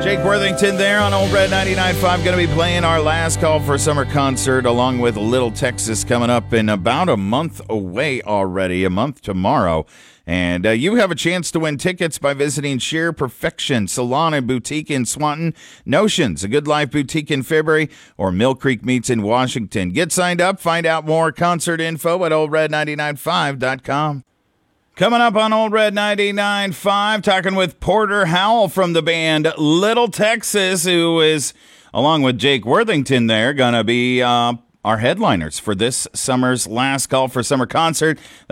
Jake Worthington there on Old Red 99.5. Going to be playing our last call for summer concert along with Little Texas coming up in about a month away already, a month tomorrow. And you have a chance to win tickets by visiting Sheer Perfection Salon and Boutique in Swanton, Notions, A Good Life Boutique in Fairbury, or Mill Creek Meats in Washington. Get signed up. Find out more concert info at oldred995.com. Coming up on Old Red 99.5, talking with Porter Howell from the band Little Texas, who is, along with Jake Worthington there, going to be our headliners for this summer's last call for summer concert.